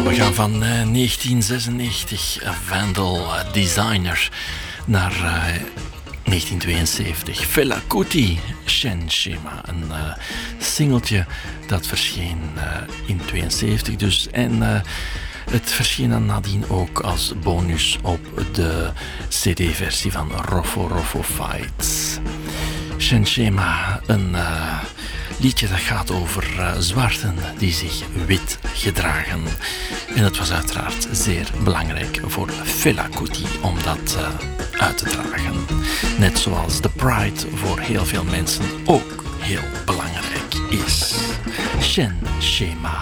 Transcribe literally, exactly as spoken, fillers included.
we gaan van uh, negentien zesennegentig, uh, Vandal uh, Designer, naar uh, negentien tweeënzeventig. Fela Kuti, Shen Shema. Een uh, singeltje dat verscheen uh, in tweeënzeventig dus. En uh, het verscheen dan nadien ook als bonus op de C D-versie van Rofo Rofo Fights. Shen Shema, een uh, liedje dat gaat over uh, zwarten die zich wit gedragen. En het was uiteraard zeer belangrijk voor Fela Kuti om dat uh, uit te dragen. Net zoals de Pride voor heel veel mensen ook heel belangrijk is. Shen Shema.